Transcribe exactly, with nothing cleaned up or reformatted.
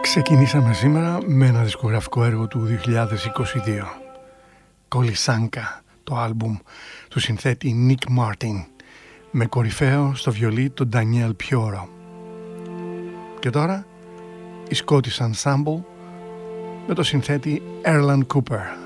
Ξεκινήσαμε σήμερα με ένα δισκογραφικό έργο του δύο χιλιάδες είκοσι δύο. Κολισάνκα, το άλμπουμ του συνθέτη Νίκ Μάρτιν, με κορυφαίο στο βιολί τον Ντανιέλ Πιόρο. Και τώρα η Scottish Ensemble με το συνθέτη Erland Cooper.